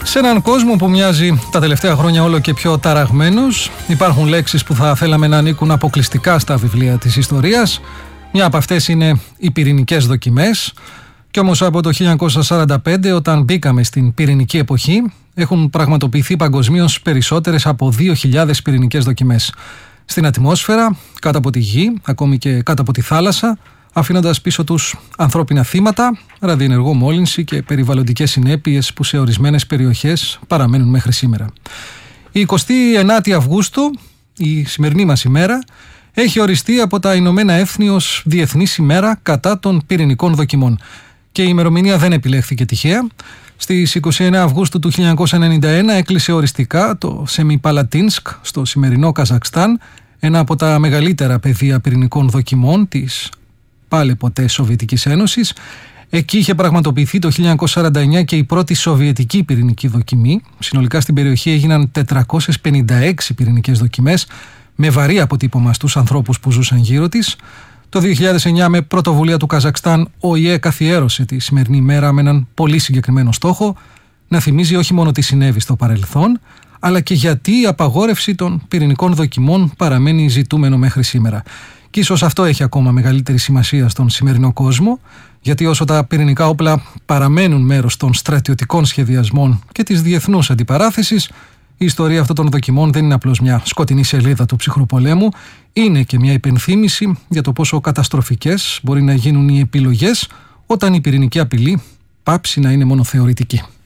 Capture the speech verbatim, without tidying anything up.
Σε έναν κόσμο που μοιάζει τα τελευταία χρόνια όλο και πιο ταραγμένος, υπάρχουν λέξεις που θα θέλαμε να ανήκουν αποκλειστικά στα βιβλία της ιστορίας. Μια από αυτές είναι οι πυρηνικές δοκιμές. Κι όμως από το χίλια εννιακόσια σαράντα πέντε, όταν μπήκαμε στην πυρηνική εποχή, έχουν πραγματοποιηθεί παγκοσμίως περισσότερες από δύο χιλιάδες πυρηνικές δοκιμές. Στην ατμόσφαιρα, κάτω από τη γη, ακόμη και κάτω από τη θάλασσα, αφήνοντας πίσω τους ανθρώπινα θύματα, ραδιενεργό μόλυνση και περιβαλλοντικές συνέπειες που σε ορισμένες περιοχές παραμένουν μέχρι σήμερα. Η εικοστή ενάτη Αυγούστου, η σημερινή μας ημέρα, έχει οριστεί από τα Ηνωμένα Έθνη ως Διεθνής ημέρα κατά των πυρηνικών δοκιμών. Και η ημερομηνία δεν επιλέχθηκε τυχαία. Στις είκοσι εννέα Αυγούστου του χίλια εννιακόσια ενενήντα ένα έκλεισε οριστικά το Σεμιπαλατίνσκ στο σημερινό Καζακστάν, ένα από τα μεγαλύτερα πεδία πυρηνικών δοκιμών της πάλι ποτέ Σοβιετικής Ένωσης. Εκεί είχε πραγματοποιηθεί το χίλια εννιακόσια σαράντα εννέα και η πρώτη σοβιετική πυρηνική δοκιμή. Συνολικά στην περιοχή έγιναν τετρακόσιες πενήντα έξι πυρηνικές δοκιμές με βαρύ αποτύπωμα στους ανθρώπους που ζούσαν γύρω της. Το δύο χιλιάδες εννέα, με πρωτοβουλία του Καζακστάν, ο ΙΕ καθιέρωσε τη σημερινή μέρα με έναν πολύ συγκεκριμένο στόχο: να θυμίζει όχι μόνο τι συνέβη στο παρελθόν, αλλά και γιατί η απαγόρευση των πυρηνικών δοκιμών παραμένει ζητούμενο μέχρι σήμερα. Και ίσως αυτό έχει ακόμα μεγαλύτερη σημασία στον σημερινό κόσμο, γιατί όσο τα πυρηνικά όπλα παραμένουν μέρος των στρατιωτικών σχεδιασμών και της διεθνούς αντιπαράθεσης, η ιστορία αυτών των δοκιμών δεν είναι απλώς μια σκοτεινή σελίδα του ψυχρού πολέμου, είναι και μια υπενθύμηση για το πόσο καταστροφικές μπορεί να γίνουν οι επιλογές όταν η πυρηνική απειλή πάψει να είναι μόνο θεωρητική.